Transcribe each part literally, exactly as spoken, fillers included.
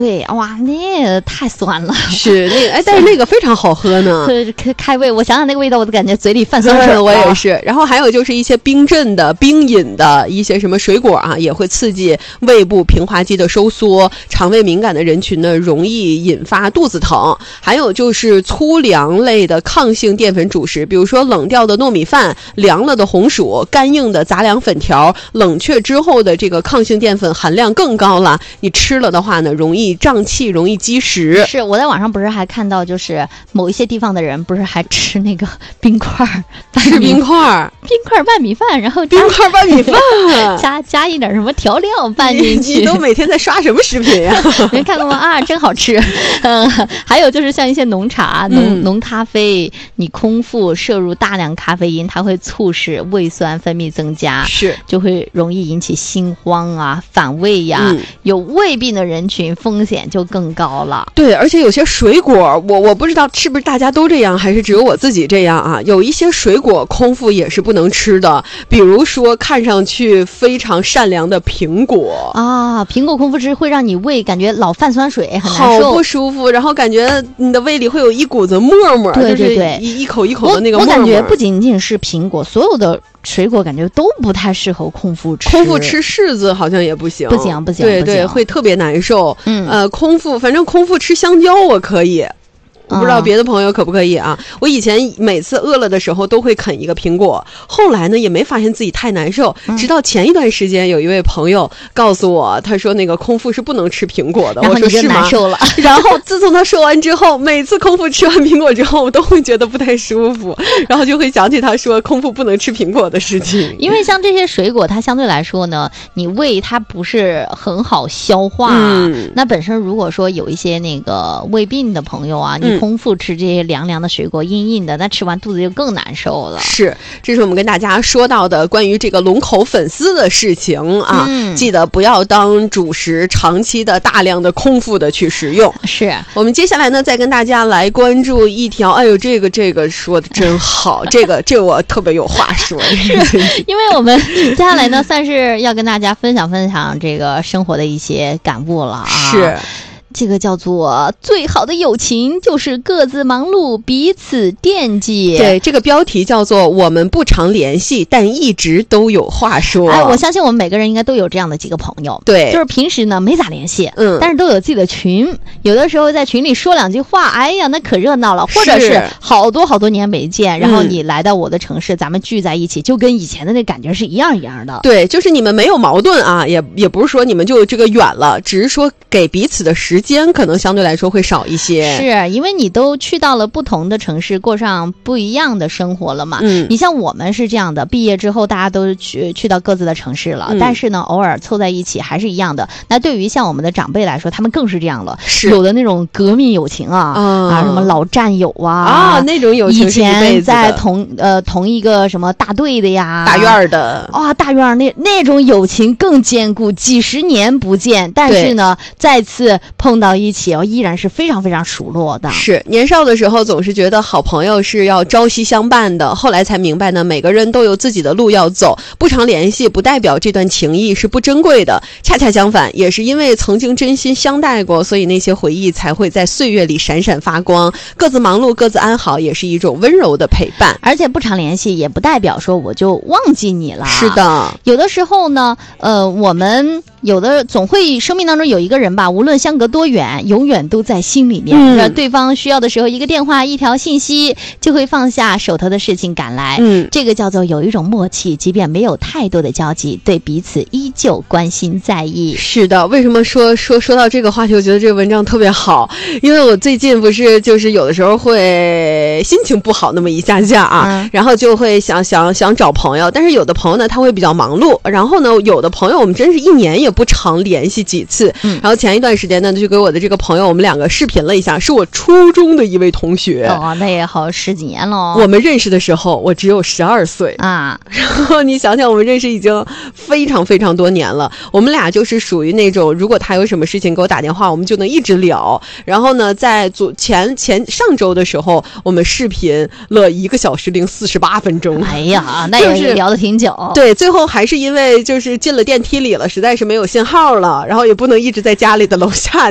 对，哇，那个太酸了。 是那个，哎，但是那个非常好喝呢。 开开胃，我想想那个味道，我都感觉嘴里泛酸水。 我也是。然后还有就是一些冰镇的、冰饮的一些什么水果啊，也会刺激胃部平滑肌的收缩，肠胃敏感的人群呢，容易引发肚子疼。还有就是粗粮类的抗性淀粉主食，比如说冷掉的糯米饭、凉了的红薯、干硬的杂粮粉条，冷却之后的这个抗性淀粉含量更高了。你吃了的话呢，容易胀气，容易积食。 是我在网上不是还看到，就是某一些地方的人不是还吃那个冰块儿， 吃冰块儿， 冰块儿拌米饭，然后冰块儿拌米饭， 加加一点什么调料拌进去。 你, 你都每天在刷什么视频呀、啊？ 人看过吗？啊，真好吃。嗯，还有就是像一些浓茶、浓、嗯、浓咖啡，你空腹摄入大量咖啡因，它会促使胃酸分泌增加， 是就会容易引起心慌啊、反胃呀、啊嗯。有胃病的人群风险就更高了。 对，而且有些水果，我我不知道是不是大家都这样，还是只有我自己这样啊？有一些水果空腹也是不能吃的，比如说看上去非常善良的苹果啊，苹果空腹吃会让你胃感觉老泛酸水，很难受， 好不舒服，然后感觉你的胃里会有一股子沫沫， 对对对， 就是一一口一口的那个沫沫。 我感觉不仅仅是苹果，所有的水果感觉都不太适合空腹吃。 空腹吃柿子好像也不行， 不行不行， 对对，会特别难受。 嗯， 呃，空腹反正空腹吃香蕉我可以。我不知道别的朋友可不可以啊？我以前每次饿了的时候都会啃一个苹果，后来呢也没发现自己太难受，直到前一段时间有一位朋友告诉我，他说那个空腹是不能吃苹果的。 然后你就难受了。 然后自从他说完之后，每次空腹吃完苹果之后，我都会觉得不太舒服，然后就会想起他说空腹不能吃苹果的事情。 因为像这些水果，它相对来说呢，你胃它不是很好消化。 嗯， 那本身如果说有一些那个胃病的朋友啊，你空腹吃这些凉凉的水果，硬硬的，那吃完肚子就更难受了。 是，这是我们跟大家说到的关于这个龙口粉丝的事情啊， 嗯、 记得不要当主食，长期的大量的空腹的去食用。 是， 我们接下来呢，再跟大家来关注一条，哎呦，这个这个说的真好，这个这个我特别有话说。 是，因为我们接下来呢，算是要跟大家分享分享这个生活的一些感悟了啊。 是。 这个叫做最好的友情就是各自忙碌，彼此惦记。 对，这个标题叫做我们不常联系，但一直都有话说。 哎，我相信我们每个人应该都有这样的几个朋友。 对， 就是平时呢没咋联系， 嗯， 但是都有自己的群，有的时候在群里说两句话，哎呀，那可热闹了。或者是好多好多年没见，然后你来到我的城市，嗯、咱们聚在一起，就跟以前的那感觉是一样一样的。 对，就是你们没有矛盾啊，也也不是说你们就这个远了，只是说给彼此的时间可能相对来说会少一些。 是因为你都去到了不同的城市，过上不一样的生活了嘛。 嗯， 你像我们是这样的，毕业之后大家都去去到各自的城市了，嗯、但是呢偶尔凑在一起还是一样的。那对于像我们的长辈来说，他们更是这样了， 是有的那种革命友情啊， 嗯、 啊什么老战友啊， 啊那种友情是一辈子的， 以前在同呃同一个什么大队的呀， 大院的啊、哦、大院那那种友情更坚固，几十年不见，但是呢再次碰到一起哦，依然是非常非常熟络的。 是年少的时候总是觉得好朋友是要朝夕相伴的，后来才明白呢，每个人都有自己的路要走，不常联系不代表这段情谊是不珍贵的，恰恰相反，也是因为曾经真心相待过，所以那些回忆才会在岁月里闪闪发光。各自忙碌各自安好，也是一种温柔的陪伴。 而且不常联系也不代表说我就忘记你了。 是的， 有的时候呢呃，我们有的总会生命当中有一个人吧，无论相隔多远，永远都在心里面。嗯，对方需要的时候，一个电话一条信息就会放下手头的事情赶来。 嗯， 这个叫做有一种默契，即便没有太多的交集，对彼此依旧关心在意。 是的，为什么说说说到这个话题，我觉得这个文章特别好，因为我最近不是就是有的时候会心情不好那么一下下啊， 嗯、 然后就会想想想找朋友，但是有的朋友呢他会比较忙碌，然后呢有的朋友我们真是一年也不常联系几次。 嗯， 然后前一段时间呢就给我的这个朋友我们两个视频了一下，是我初中的一位同学。 哦，那也好十几年了。 我们认识的时候我只有十二岁啊， 然后你想想我们认识已经非常非常多年了，我们俩就是属于那种如果他有什么事情给我打电话我们就能一直聊，然后呢在昨前前上周的时候我们视频了一个小时零四十八分钟。 哎呀，那也是聊得挺久、就是、 对，最后还是因为就是进了电梯里了，实在是没有信号了，然后也不能一直在家里的楼下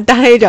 待着。